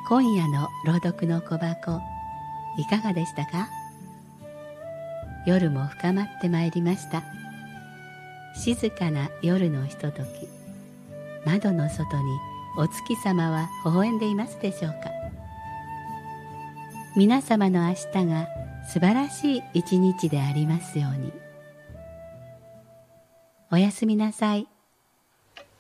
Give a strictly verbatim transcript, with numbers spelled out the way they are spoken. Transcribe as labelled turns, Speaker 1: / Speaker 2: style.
Speaker 1: 今夜の朗読の小箱、いかがでしたか？夜も深まってまいりました。静かな夜のひととき、窓の外にお月様は微笑んでいますでしょうか？皆様の明日が素晴らしい一日でありますように。おやすみなさい。